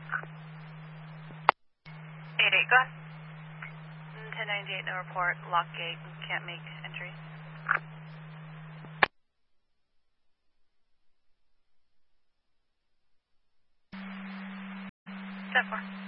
8-8, go ahead. 1098, no report. Lock gate, can't make entry. Step 4.